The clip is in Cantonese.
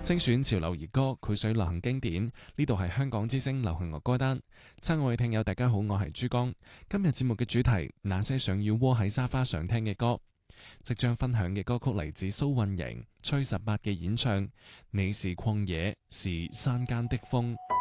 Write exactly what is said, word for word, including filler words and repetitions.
精選潮流兒歌，繪水流行經典。呢度係香港之聲流行樂歌單。親愛聽友大家好，我係珠江。今日節目嘅主題，那些想要窩喺沙發上聽嘅歌。即將分享嘅歌曲嚟自蘇運瑩、崔十八嘅演唱。你是曠野，是山間的風。